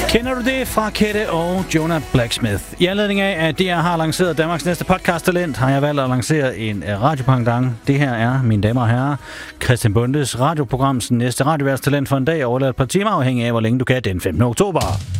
Kender du det fra Kette og Jonah Blacksmith? I anledning af, at DR har lanceret Danmarks næste podcast-talent, har jeg valgt at lancere en radiopangdang. Det her er, mine damer og herrer, Christian Bundes radioprograms næste radioværtstalent for en dag, overladt et par timer, afhængig af, hvor længe du kan den 15. oktober.